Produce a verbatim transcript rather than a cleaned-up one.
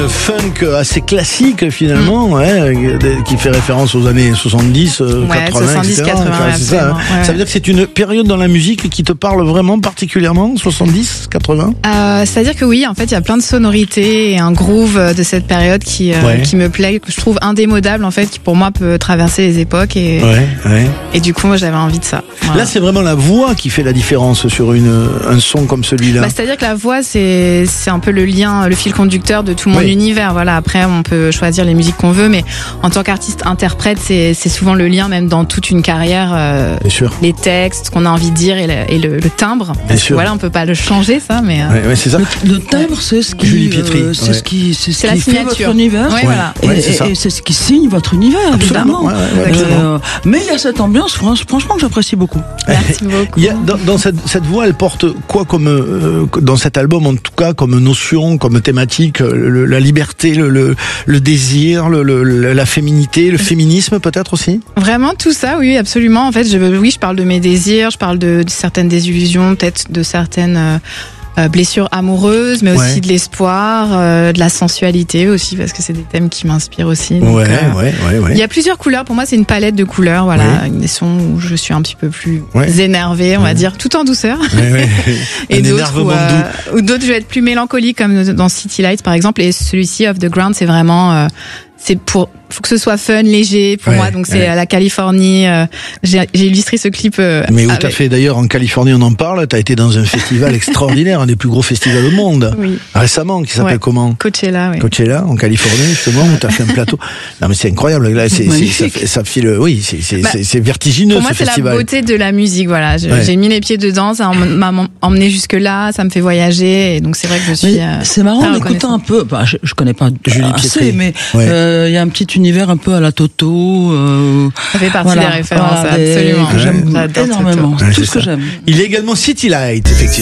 Funk assez classique finalement, mmh. ouais, qui fait référence aux années soixante-dix, ouais, quatre-vingts, soixante-dix, et cetera. quatre-vingts, Enfin, c'est ça, hein. ouais. Ça veut dire que c'est une période dans la musique qui te parle vraiment particulièrement, soixante-dix, quatre-vingts euh, C'est-à-dire que oui, en fait, il y a plein de sonorités et un groove de cette période qui, euh, ouais. qui me plaît, que je trouve indémodable en fait, qui pour moi peut traverser les époques et, ouais, ouais. et du coup, moi j'avais envie de ça. Voilà. Là, c'est vraiment la voix qui fait la différence sur une, un son comme celui-là. Bah, c'est-à-dire que la voix, c'est, c'est un peu le lien, le fil conducteur de tout mon oui. univers. Voilà. Après, on peut choisir les musiques qu'on veut, mais en tant qu'artiste-interprète, c'est, c'est souvent le lien, même dans toute une carrière. Euh, Bien sûr. Les textes, ce qu'on a envie de dire et le, et le, le timbre. Bien sûr. Voilà, on peut pas le changer, ça, mais. Euh... Ouais, ouais, c'est ça. Le, le timbre, c'est ce qui, euh, c'est ouais. ce qui, c'est ce c'est qui la fait signature. votre univers. Ouais, ouais. Voilà. Et, ouais, c'est, et, ça. et c'est ce qui signe votre univers, évidemment. Ouais, ouais, ouais, euh, mais il y a cette ambiance, franchement, que j'apprécie beaucoup. Merci beaucoup. Il y a, dans, dans cette, cette voix, elle porte quoi comme euh, dans cet album, en tout cas, comme notion, comme thématique, le, la liberté, le, le, le désir, le, le, la féminité, le féminisme, peut-être aussi. Vraiment tout ça, oui, absolument. En fait, je, oui, je parle de mes désirs, je parle de, de certaines désillusions, peut-être de certaines. Euh, Euh, blessures amoureuses, mais aussi ouais. de l'espoir, euh, de la sensualité aussi, parce que c'est des thèmes qui m'inspirent aussi. Donc, ouais, euh, ouais, ouais, ouais. Il y a plusieurs couleurs. Pour moi, c'est une palette de couleurs. Voilà, ouais. des sons où je suis un petit peu plus ouais. énervée, on ouais. va dire, tout en douceur. Ouais, ouais. Et d'autres où, euh, ou d'autres, je vais être plus mélancolique, comme dans City Lights, par exemple. Et celui-ci, Off the Ground, c'est vraiment, euh, c'est pour, faut que ce soit fun, léger pour ouais, moi. Donc c'est ouais. à la Californie. Euh, j'ai, j'ai illustré ce clip. Euh, Mais où avec... t'as fait d'ailleurs en Californie, on en parle. T'as été dans un festival extraordinaire, un des plus gros festivals au monde. Oui. Récemment, qui s'appelle ouais. comment Coachella. Oui. Coachella, en Californie justement, où t'as fait un plateau. Non mais c'est incroyable. Là, c'est, c'est ça, ça file. Oui, c'est, c'est, bah, c'est, c'est vertigineux. Pour moi, ce c'est festival. La beauté de la musique. Voilà, je, ouais. j'ai mis les pieds dedans. Ça m'a emmené jusque là. Ça me fait voyager. Et donc c'est vrai que je suis. Euh, c'est marrant en écoutant un peu. Bah, je, je connais pas Julie assez, Pietri. mais il ouais. euh, y a un petit univers un peu à la Toto. Euh, ça fait partie voilà, des références, voilà, absolument. Que j'aime ouais. énormément. Ouais, tout ce que ça. j'aime. Il est également City Light, effectivement.